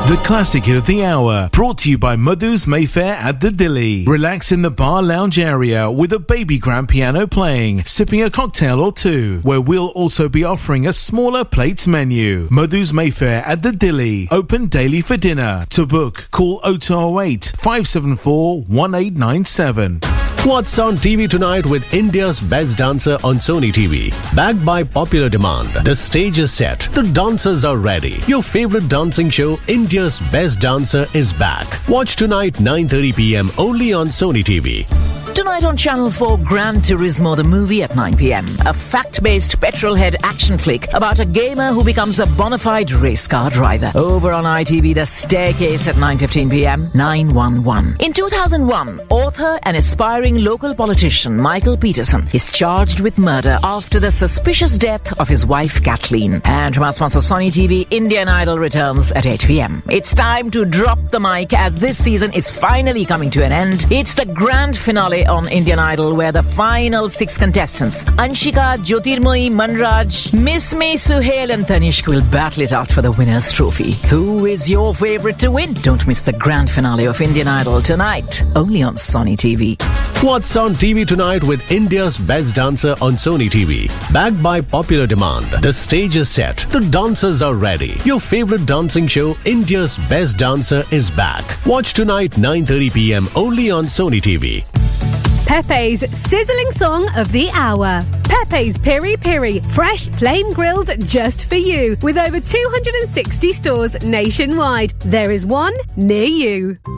The classic of the hour, brought to you by Madhu's Mayfair at the Dilly. Relax in the bar lounge area with a baby grand piano playing, sipping a cocktail or two, where we'll also be offering a smaller plates menu. Madhu's Mayfair at the Dilly, open daily for dinner. To book, call 0208 574 1897. What's on TV tonight with India's Best Dancer on Sony TV? Backed by popular demand, the stage is set, the dancers are ready. Your favorite dancing show, India's Best Dancer, is back. Watch tonight 9:30 p.m. only on Sony TV. Tonight on Channel 4, Gran Turismo, the movie at 9 p.m. A fact-based petrolhead action flick about a gamer who becomes a bona fide race car driver. Over on ITV, The Staircase at 9:15 p.m. 911. In 2001, author and aspiring local politician Michael Peterson is charged with murder after the suspicious death of his wife Kathleen. And from our sponsor Sony TV, Indian Idol returns at 8 p.m. It's time to drop the mic as this season is finally coming to an end. It's the grand finale on Indian Idol, where the final 6 contestants, Anshika, Jyotirmoyi, Manraj, Miss May, Suhail and Tanishq, will battle it out for the winner's trophy. Who is your favorite to win? Don't miss the grand finale of Indian Idol tonight, only on Sony TV. What's on TV tonight with India's Best Dancer on Sony TV? Backed by popular demand, the stage is set, the dancers are ready. Your favorite dancing show, India's Best Dancer, is back. Watch tonight 9:30 p.m. only on Sony TV. Pepe's sizzling song of the hour. Pepe's Piri Piri, fresh flame grilled just for you. With over 260 stores nationwide, there is one near you.